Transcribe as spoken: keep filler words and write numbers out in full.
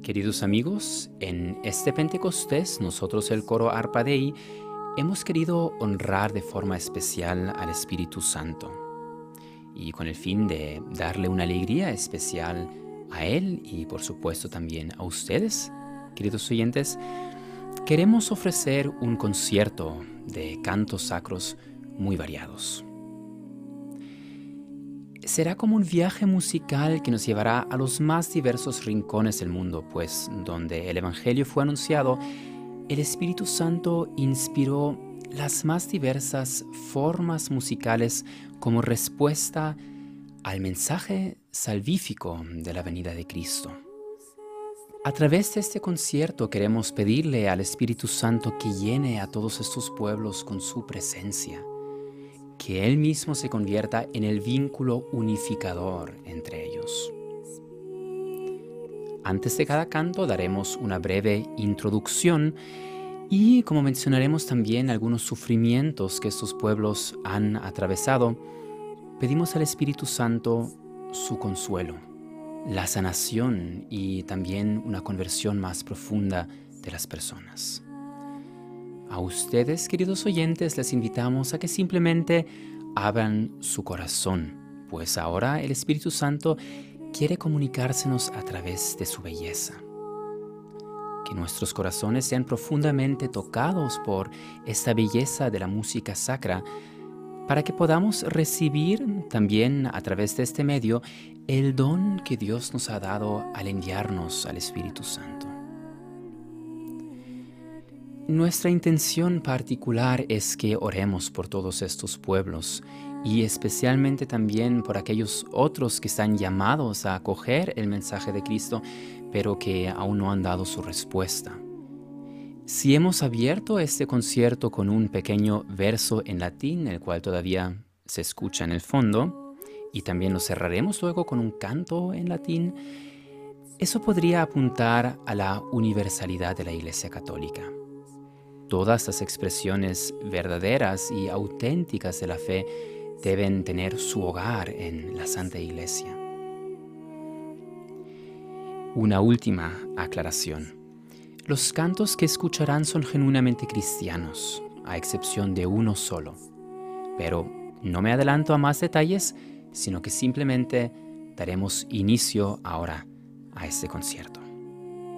Queridos amigos, en este Pentecostés, nosotros el coro Arpa Dei hemos querido honrar de forma especial al Espíritu Santo y con el fin de darle una alegría especial a Él y por supuesto también a ustedes, queridos oyentes, queremos ofrecer un concierto de cantos sacros muy variados. Será como un viaje musical que nos llevará a los más diversos rincones del mundo, pues donde el Evangelio fue anunciado, el Espíritu Santo inspiró las más diversas formas musicales como respuesta al mensaje salvífico de la venida de Cristo. A través de este concierto queremos pedirle al Espíritu Santo que llene a todos estos pueblos con su presencia, que Él mismo se convierta en el vínculo unificador entre ellos. Antes de cada canto daremos una breve introducción y como mencionaremos también algunos sufrimientos que estos pueblos han atravesado, pedimos al Espíritu Santo su consuelo, la sanación y también una conversión más profunda de las personas. A ustedes, queridos oyentes, les invitamos a que simplemente abran su corazón, pues ahora el Espíritu Santo quiere comunicársenos a través de su belleza. Que nuestros corazones sean profundamente tocados por esta belleza de la música sacra, para que podamos recibir también a través de este medio el don que Dios nos ha dado al enviarnos al Espíritu Santo. Nuestra intención particular es que oremos por todos estos pueblos y especialmente también por aquellos otros que están llamados a acoger el mensaje de Cristo, pero que aún no han dado su respuesta. Si hemos abierto este concierto con un pequeño verso en latín, el cual todavía se escucha en el fondo, y también lo cerraremos luego con un canto en latín, eso podría apuntar a la universalidad de la Iglesia Católica. Todas las expresiones verdaderas y auténticas de la fe deben tener su hogar en la Santa Iglesia. Una última aclaración. Los cantos que escucharán son genuinamente cristianos, a excepción de uno solo. Pero no me adelanto a más detalles, sino que simplemente daremos inicio ahora a este concierto.